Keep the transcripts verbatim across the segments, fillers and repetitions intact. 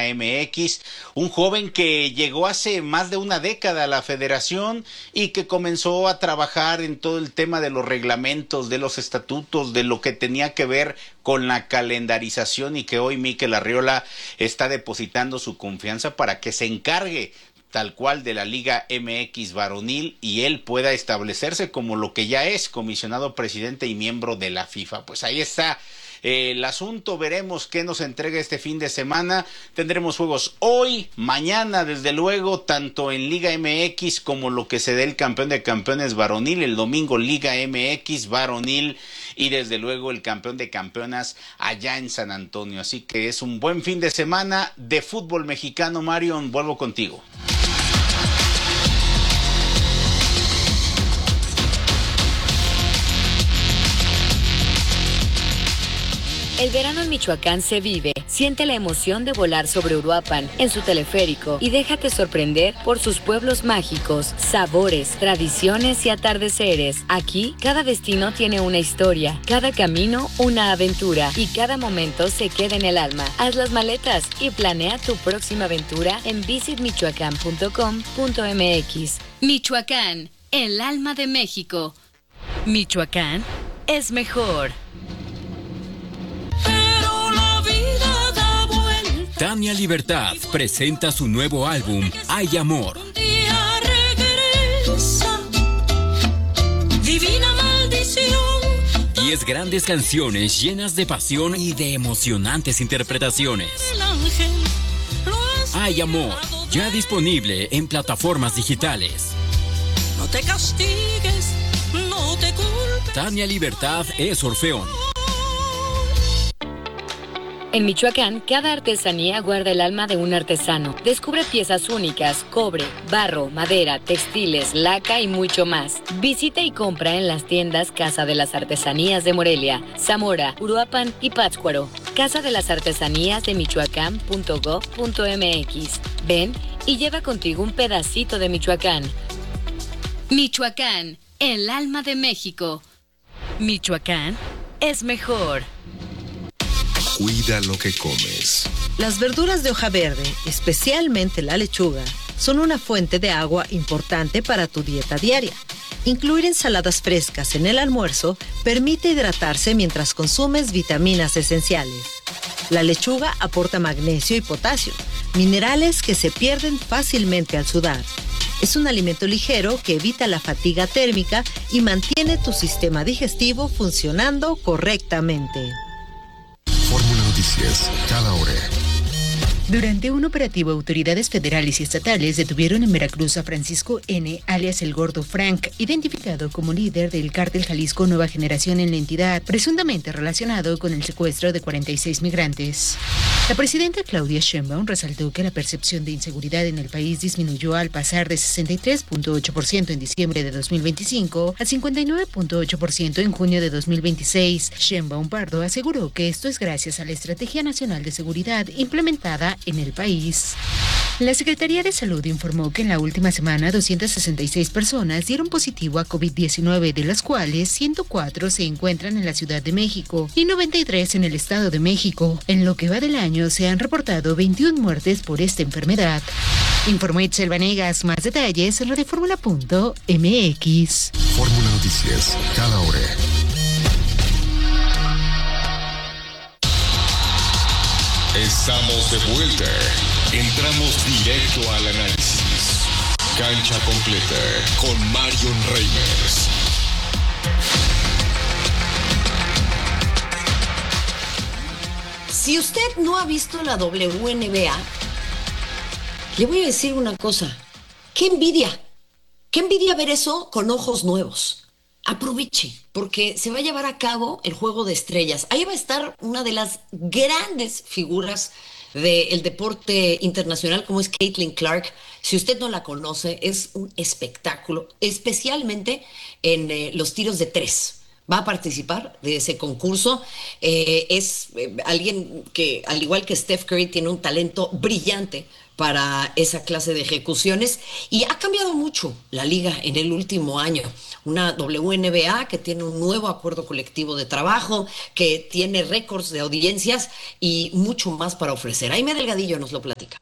Liga M X, un joven que llegó hace más de una década a la federación y que comenzó a trabajar en todo el tema de los reglamentos, de los estatutos, de lo que tenía que ver con la calendarización, y que hoy Mikel Arriola está depositando su confianza para que se encargue tal cual de la Liga M X varonil y él pueda establecerse como lo que ya es, comisionado presidente y miembro de la FIFA. Pues ahí está eh, el asunto, veremos qué nos entrega este fin de semana. Tendremos juegos hoy, mañana, desde luego, tanto en Liga M X como lo que se dé el campeón de campeones varonil, el domingo Liga M X varonil y desde luego el campeón de campeonas allá en San Antonio. Así que es un buen fin de semana de fútbol mexicano. Marion, vuelvo contigo. El verano en Michoacán se vive. Siente la emoción de volar sobre Uruapan en su teleférico y déjate sorprender por sus pueblos mágicos, sabores, tradiciones y atardeceres. Aquí, cada destino tiene una historia, cada camino una aventura y cada momento se queda en el alma. Haz las maletas y planea tu próxima aventura en visit michoacán punto com punto m x. Michoacán, el alma de México. Michoacán es mejor. Tania Libertad presenta su nuevo álbum, Hay Amor. Divina maldición. Diez grandes canciones llenas de pasión y de emocionantes interpretaciones. Hay Amor, ya disponible en plataformas digitales. No te castigues, no te culpes. Tania Libertad es Orfeón. En Michoacán, cada artesanía guarda el alma de un artesano. Descubre piezas únicas, cobre, barro, madera, textiles, laca y mucho más. Visita y compra en las tiendas Casa de las Artesanías de Morelia, Zamora, Uruapan y Pátzcuaro. Casa de las Artesanías de michoacán punto gob punto m x. Ven y lleva contigo un pedacito de Michoacán. Michoacán, el alma de México. Michoacán es mejor. Cuida lo que comes. Las verduras de hoja verde, especialmente la lechuga, son una fuente de agua importante para tu dieta diaria. Incluir ensaladas frescas en el almuerzo permite hidratarse mientras consumes vitaminas esenciales. La lechuga aporta magnesio y potasio, minerales que se pierden fácilmente al sudar. Es un alimento ligero que evita la fatiga térmica y mantiene tu sistema digestivo funcionando correctamente. Fórmula Noticias, cada hora. Durante un operativo, autoridades federales y estatales detuvieron en Veracruz a Francisco N., alias El Gordo Frank, identificado como líder del cártel Jalisco Nueva Generación en la entidad, presuntamente relacionado con el secuestro de cuarenta y seis migrantes. La presidenta Claudia Sheinbaum resaltó que la percepción de inseguridad en el país disminuyó al pasar de sesenta y tres punto ocho por ciento en diciembre de dos mil veinticinco a cincuenta y nueve punto ocho por ciento en junio de dos mil veintiséis. Sheinbaum Pardo aseguró que esto es gracias a la Estrategia Nacional de Seguridad implementada en el país. La Secretaría de Salud informó que en la última semana doscientas sesenta y seis personas dieron positivo a COVID diecinueve, de las cuales ciento cuatro se encuentran en la Ciudad de México y noventa y tres en el Estado de México. En lo que va del año se han reportado veintiuna muertes por esta enfermedad. Informó Itzel Vanegas. Más detalles en radioformula punto m x. Fórmula Noticias, cada hora. Estamos de vuelta. Entramos directo al análisis. Cancha completa con Marion Reimers. Si usted no ha visto la W N B A, le voy a decir una cosa. ¡Qué envidia! ¡Qué envidia ver eso con ojos nuevos! Aproveche, porque se va a llevar a cabo el Juego de Estrellas. Ahí va a estar una de las grandes figuras del deporte internacional, como es Caitlin Clark. Si usted no la conoce, es un espectáculo, especialmente en eh, los tiros de tres. va a participar de ese concurso. Eh, es eh, alguien que, al igual que Steph Curry, tiene un talento brillante para esa clase de ejecuciones y ha cambiado mucho la liga en el último año. Una W N B A que tiene un nuevo acuerdo colectivo de trabajo, que tiene récords de audiencias y mucho más para ofrecer. Aime Delgadillo nos lo platica.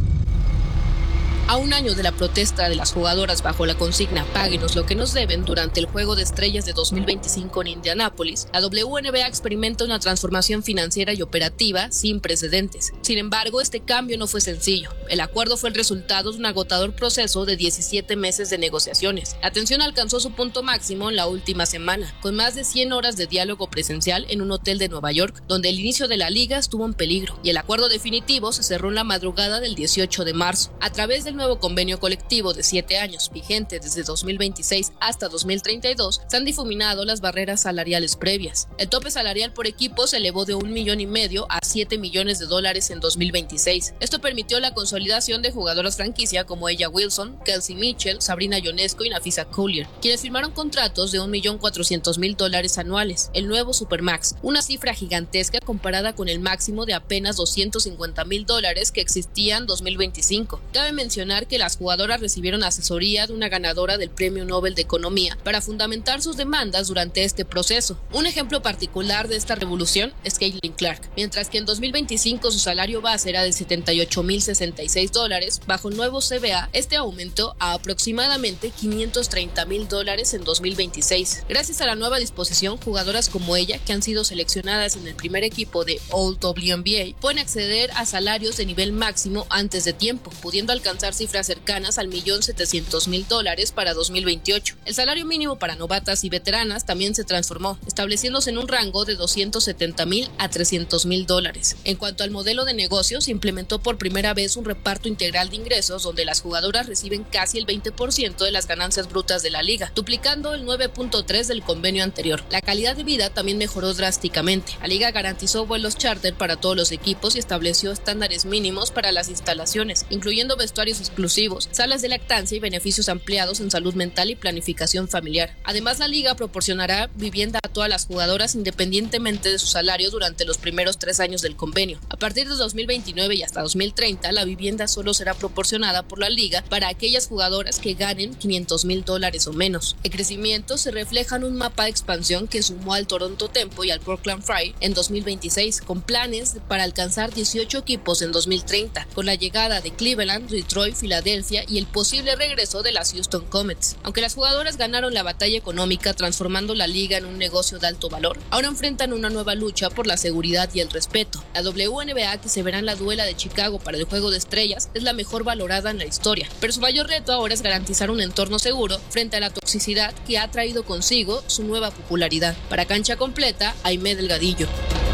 A un año de la protesta de las jugadoras bajo la consigna "Páguenos lo que nos deben" durante el Juego de Estrellas de dos mil veinticinco en Indianápolis, la W N B A experimenta una transformación financiera y operativa sin precedentes. Sin embargo, este cambio no fue sencillo. El acuerdo fue el resultado de un agotador proceso de diecisiete meses de negociaciones. La tensión alcanzó su punto máximo en la última semana, con más de cien horas de diálogo presencial en un hotel de Nueva York, donde el inicio de la liga estuvo en peligro, y el acuerdo definitivo se cerró en la madrugada del dieciocho de marzo. A través del nuevo convenio colectivo de siete años, vigente desde dos mil veintiséis hasta dos mil treinta y dos, se han difuminado las barreras salariales previas. El tope salarial por equipo se elevó de un millón y medio a siete millones de dólares en dos mil veintiséis. Esto permitió la consolidación de jugadoras franquicia como Ella Wilson, Kelsey Mitchell, Sabrina Ionesco y Nafisa Collier, quienes firmaron contratos de un millón cuatrocientos mil dólares anuales, el nuevo Supermax, una cifra gigantesca comparada con el máximo de apenas doscientos cincuenta mil dólares que existía en dos mil veinticinco. Cabe mencionar que las jugadoras recibieron asesoría de una ganadora del Premio Nobel de Economía para fundamentar sus demandas durante este proceso. Un ejemplo particular de esta revolución es Caitlin Clark. Mientras que en dos mil veinticinco su salario base era de setenta y ocho mil sesenta y seis dólares, bajo el nuevo C B A, este aumentó a aproximadamente quinientos treinta mil dólares en dos mil veintiséis. Gracias a la nueva disposición, jugadoras como ella, que han sido seleccionadas en el primer equipo de All W N B A, pueden acceder a salarios de nivel máximo antes de tiempo, pudiendo alcanzar cifras cercanas al millón setecientos mil dólares para dos mil veintiocho. El salario mínimo para novatas y veteranas también se transformó, estableciéndose en un rango de doscientos setenta mil a trescientos mil dólares. En cuanto al modelo de negocio, se implementó por primera vez un reparto integral de ingresos donde las jugadoras reciben casi el veinte por ciento de las ganancias brutas de la liga, duplicando el nueve punto tres del convenio anterior. La calidad de vida también mejoró drásticamente. La liga garantizó vuelos charter para todos los equipos y estableció estándares mínimos para las instalaciones, incluyendo vestuarios exclusivos, salas de lactancia y beneficios ampliados en salud mental y planificación familiar. Además, la liga proporcionará vivienda a todas las jugadoras independientemente de su salario durante los primeros tres años del convenio. A partir de dos mil veintinueve y hasta dos mil treinta, la vivienda solo será proporcionada por la liga para aquellas jugadoras que ganen quinientos mil dólares o menos. El crecimiento se refleja en un mapa de expansión que sumó al Toronto Tempo y al Portland Fire en dos mil veintiséis, con planes para alcanzar dieciocho equipos en dos mil treinta, con la llegada de Cleveland, Detroit, Filadelfia y el posible regreso de las Houston Comets. Aunque las jugadoras ganaron la batalla económica transformando la liga en un negocio de alto valor, ahora enfrentan una nueva lucha por la seguridad y el respeto. La W N B A, que se verá en la duela de Chicago para el Juego de Estrellas, es la mejor valorada en la historia, pero su mayor reto ahora es garantizar un entorno seguro frente a la toxicidad que ha traído consigo su nueva popularidad. Para Cancha Completa, Aime Delgadillo.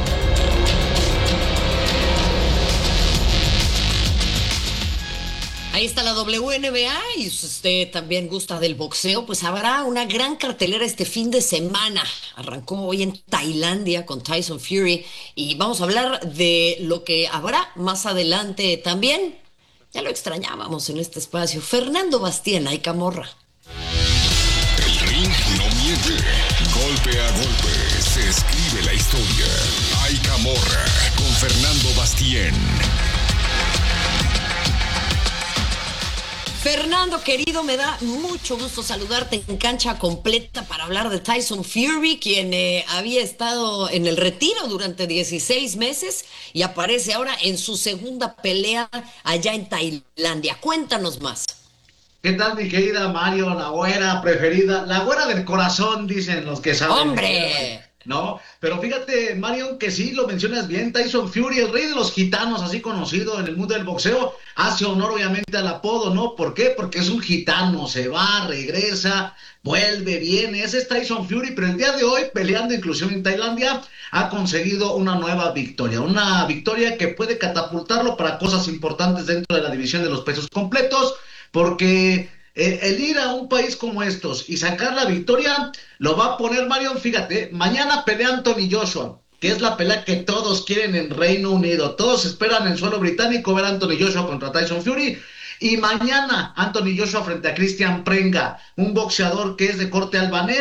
Ahí está la W N B A, y si usted también gusta del boxeo, pues habrá una gran cartelera este fin de semana. Arrancó hoy en Tailandia con Tyson Fury y vamos a hablar de lo que habrá más adelante también. Ya lo extrañábamos en este espacio. Fernando Bastien, ay Camorra. El ring no miente. Golpe a golpe se escribe la historia. Ay Camorra con Fernando Bastien. Fernando, querido, me da mucho gusto saludarte en Cancha Completa para hablar de Tyson Fury, quien eh, había estado en el retiro durante dieciséis meses y aparece ahora en su segunda pelea allá en Tailandia. Cuéntanos más. ¿Qué tal, mi querida Mario, la güera preferida? La güera del corazón, dicen los que saben. ¡Hombre! No, pero fíjate, Marion, que sí lo mencionas bien. Tyson Fury, el rey de los gitanos, así conocido en el mundo del boxeo, hace honor obviamente al apodo, ¿no? ¿Por qué? Porque es un gitano, se va, regresa, vuelve, viene. Ese es Tyson Fury, pero el día de hoy, peleando inclusive en Tailandia, ha conseguido una nueva victoria, una victoria que puede catapultarlo para cosas importantes dentro de la división de los pesos completos, porque El, el ir a un país como estos y sacar la victoria lo va a poner, Marion, fíjate, mañana pelea Anthony Joshua, que es la pelea que todos quieren en Reino Unido, todos esperan en suelo británico ver a Anthony Joshua contra Tyson Fury, y mañana Anthony Joshua frente a Christian Prenga, un boxeador que es de corte albanés,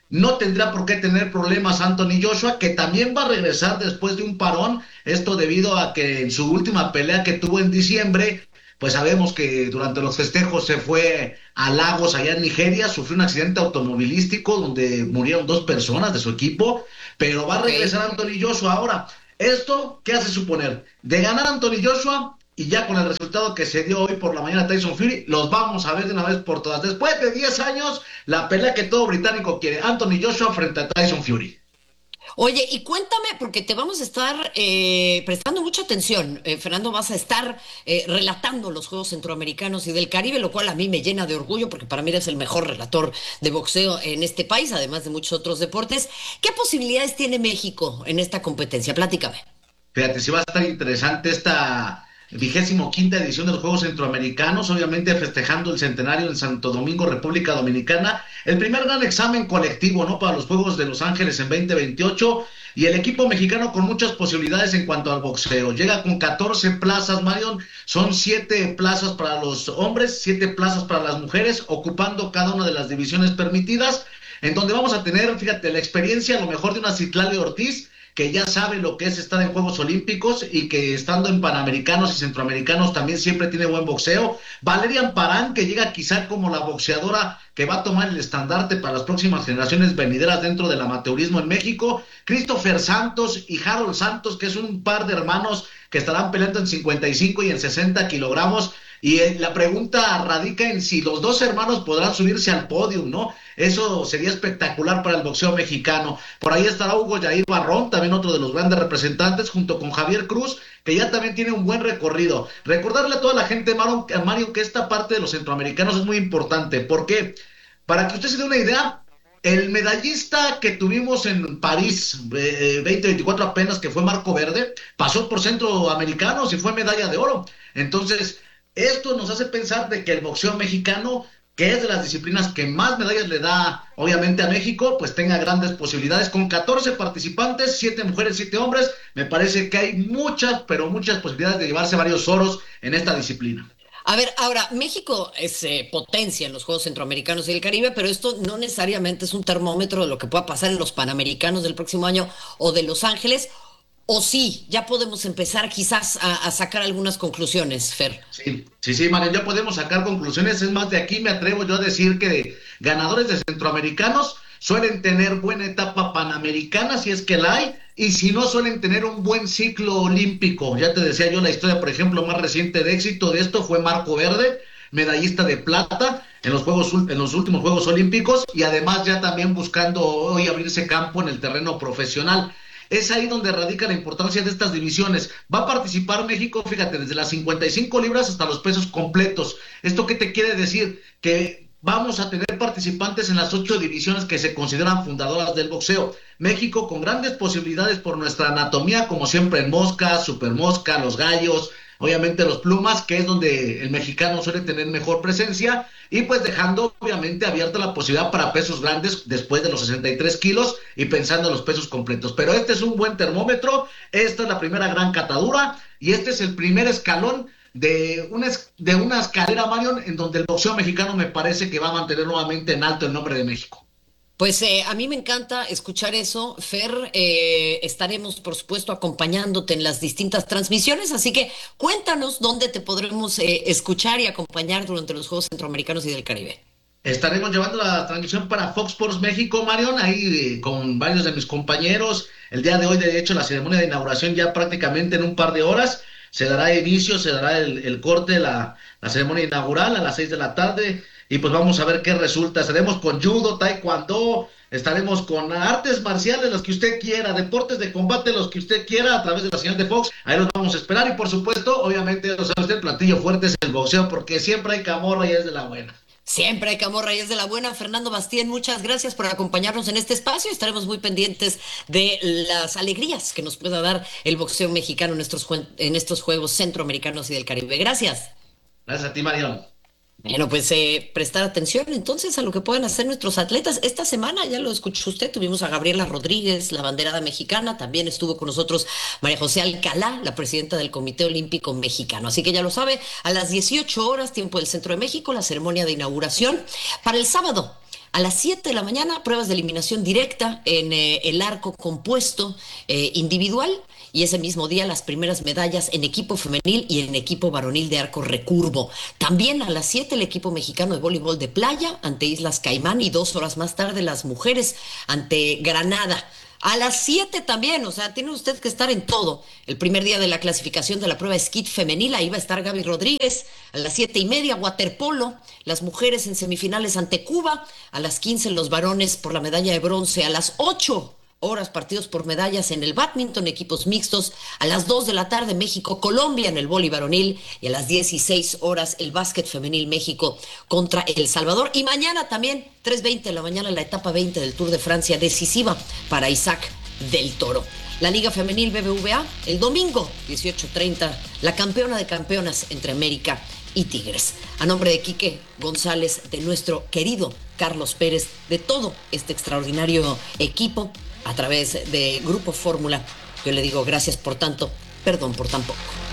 no tendría por qué tener problemas Anthony Joshua, que también va a regresar después de un parón, esto debido a que en su última pelea que tuvo en diciembre, pues sabemos que durante los festejos se fue a Lagos, allá en Nigeria, sufrió un accidente automovilístico donde murieron dos personas de su equipo, pero va a regresar Anthony Joshua ahora. ¿Esto qué hace suponer? De ganar Anthony Joshua, y ya con el resultado que se dio hoy por la mañana Tyson Fury, los vamos a ver de una vez por todas. Después de diez años, la pelea que todo británico quiere, Anthony Joshua frente a Tyson Fury. Oye, y cuéntame, porque te vamos a estar eh, prestando mucha atención, eh, Fernando, vas a estar eh, relatando los Juegos Centroamericanos y del Caribe, lo cual a mí me llena de orgullo, porque para mí eres el mejor relator de boxeo en este país, además de muchos otros deportes. ¿Qué posibilidades tiene México en esta competencia? Platícame. Fíjate, sí va a estar interesante esta vigésimo quinta edición de los Juegos Centroamericanos, obviamente festejando el centenario en Santo Domingo, República Dominicana, el primer gran examen colectivo, ¿no?, para los Juegos de Los Ángeles en veinte veintiocho, y el equipo mexicano con muchas posibilidades en cuanto al boxeo. Llega con catorce plazas, Marion, son siete plazas para los hombres, siete plazas para las mujeres, ocupando cada una de las divisiones permitidas, en donde vamos a tener, fíjate, la experiencia a lo mejor de una Citlali Ortiz, que ya sabe lo que es estar en Juegos Olímpicos y que estando en Panamericanos y Centroamericanos también siempre tiene buen boxeo. Valeria Amparán, que llega quizá como la boxeadora que va a tomar el estandarte para las próximas generaciones venideras dentro del amateurismo en México. Christopher Santos y Harold Santos, que es un par de hermanos que estarán peleando en cincuenta y cinco y en sesenta kilogramos. Y eh, la pregunta radica en si los dos hermanos podrán subirse al podio, ¿no? Eso sería espectacular para el boxeo mexicano. Por ahí estará Hugo Yair Barrón, también otro de los grandes representantes, junto con Javier Cruz, que ya también tiene un buen recorrido. Recordarle a toda la gente, Mario, Mario, que esta parte de los centroamericanos es muy importante. ¿Por qué? Para que usted se dé una idea, el medallista que tuvimos en París eh, veinte veinticuatro apenas, que fue Marco Verde, pasó por centroamericanos y fue medalla de oro. Entonces, esto nos hace pensar de que el boxeo mexicano, que es de las disciplinas que más medallas le da obviamente a México, pues tenga grandes posibilidades. Con catorce participantes, siete mujeres, siete hombres, me parece que hay muchas, pero muchas posibilidades de llevarse varios oros en esta disciplina. A ver, ahora, México es eh, potencia en los Juegos Centroamericanos y del Caribe, pero esto no necesariamente es un termómetro de lo que pueda pasar en los Panamericanos del próximo año o de Los Ángeles. O sí, ya podemos empezar quizás a, a sacar algunas conclusiones, Fer. Sí, sí, sí, María, ya podemos sacar conclusiones. Es más, de aquí me atrevo yo a decir que ganadores de centroamericanos suelen tener buena etapa panamericana, si es que la hay, y si no, suelen tener un buen ciclo olímpico. Ya te decía yo la historia, por ejemplo, más reciente de éxito de esto fue Marco Verde, medallista de plata en los juegos en los últimos Juegos Olímpicos, y además ya también buscando hoy abrirse campo en el terreno profesional. Es ahí donde radica la importancia de estas divisiones. Va a participar México, fíjate, desde las cincuenta y cinco libras hasta los pesos completos. ¿Esto qué te quiere decir? Que vamos a tener participantes en las ocho divisiones que se consideran fundadoras del boxeo. México con grandes posibilidades por nuestra anatomía, como siempre en mosca, supermosca, los gallos, obviamente los plumas, que es donde el mexicano suele tener mejor presencia, y pues dejando obviamente abierta la posibilidad para pesos grandes después de los sesenta y tres kilos y pensando en los pesos completos. Pero este es un buen termómetro, esta es la primera gran catadura y este es el primer escalón de una, de una escalera, Marion, en donde el boxeo mexicano me parece que va a mantener nuevamente en alto el nombre de México. Pues eh, a mí me encanta escuchar eso, Fer. Eh, estaremos, por supuesto, acompañándote en las distintas transmisiones, así que cuéntanos dónde te podremos eh, escuchar y acompañar durante los Juegos Centroamericanos y del Caribe. Estaremos llevando la transmisión para Fox Sports México, Marion, ahí eh, con varios de mis compañeros. El día de hoy, de hecho, la ceremonia de inauguración ya prácticamente en un par de horas. Se dará inicio, se dará el, el corte, la, la ceremonia inaugural a las seis de la tarde. Y pues vamos a ver qué resulta. Estaremos con judo, taekwondo, estaremos con artes marciales, los que usted quiera, deportes de combate, los que usted quiera, a través de la señal de Fox. Ahí los vamos a esperar. Y por supuesto, obviamente, lo sabe usted, el platillo fuerte es el boxeo, porque siempre hay camorra y es de la buena. Siempre hay camorra y es de la buena. Fernando Bastien, muchas gracias por acompañarnos en este espacio. Estaremos muy pendientes de las alegrías que nos pueda dar el boxeo mexicano en estos, en estos Juegos Centroamericanos y del Caribe. Gracias. Gracias a ti, Mariano. Bueno, pues eh, prestar atención entonces a lo que pueden hacer nuestros atletas. Esta semana, ya lo escuchó usted, tuvimos a Gabriela Rodríguez, la banderada mexicana. También estuvo con nosotros María José Alcalá, la presidenta del Comité Olímpico Mexicano. Así que ya lo sabe, a las dieciocho horas, tiempo del Centro de México, la ceremonia de inauguración. Para el sábado A las siete de la mañana, pruebas de eliminación directa en eh, el arco compuesto eh, individual. Y ese mismo día las primeras medallas en equipo femenil y en equipo varonil de arco recurvo. También a las siete el equipo mexicano de voleibol de playa ante Islas Caimán y dos horas más tarde las mujeres ante Granada. A las siete también, o sea, tiene usted que estar en todo. El primer día de la clasificación de la prueba skit femenil, ahí va a estar Gaby Rodríguez. A las siete y media, waterpolo, las mujeres en semifinales ante Cuba. A las quince los varones por la medalla de bronce. A las ocho horas partidos por medallas en el bádminton, equipos mixtos. A las dos de la tarde México, Colombia en el vóley varonil. Y a las dieciséis horas el básquet femenil México contra El Salvador. Y mañana también, tres veinte de la mañana, la etapa veinte del Tour de Francia, decisiva para Isaac del Toro. La Liga Femenil B B V A, el domingo, dieciocho treinta, la campeona de campeonas entre América y Tigres. A nombre de Quique González, de nuestro querido Carlos Pérez, de todo este extraordinario equipo, a través de Grupo Fórmula, yo le digo gracias por tanto, perdón por tan poco.